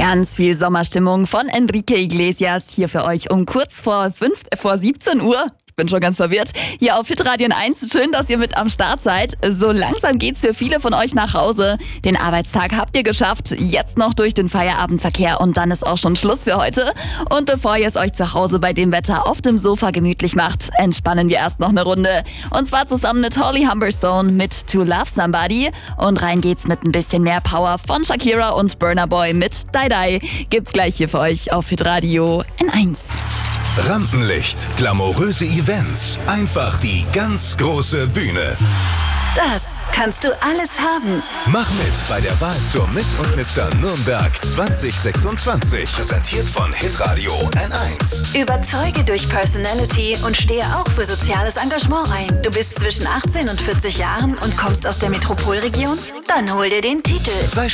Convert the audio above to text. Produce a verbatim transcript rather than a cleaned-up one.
Ganz viel Sommerstimmung von Enrique Iglesias hier für euch um kurz vor fünf, äh, vor siebzehn Uhr. Ich bin schon ganz verwirrt. Hier auf Hitradio eins. Schön, dass ihr mit am Start seid. So langsam geht's für viele von euch nach Hause. Den Arbeitstag habt ihr geschafft. Jetzt noch durch den Feierabendverkehr und dann ist auch schon Schluss für heute. Und bevor ihr es euch zu Hause bei dem Wetter auf dem Sofa gemütlich macht, entspannen wir erst noch eine Runde. Und zwar zusammen mit Holly Humberstone mit To Love Somebody. Und rein geht's mit ein bisschen mehr Power von Shakira und Burna Boy mit Die Die. Gibt's gleich hier für euch auf Hitradio eins. Rampenlicht, glamouröse Events, einfach die ganz große Bühne. Das kannst du alles haben. Mach mit bei der Wahl zur Miss und Mister Nürnberg zwanzig sechsundzwanzig. Präsentiert von Hitradio eins. Überzeuge durch Personality und stehe auch für soziales Engagement ein. Du bist zwischen achtzehn und vierzig Jahren und kommst aus der Metropolregion? Dann hol dir den Titel. Sei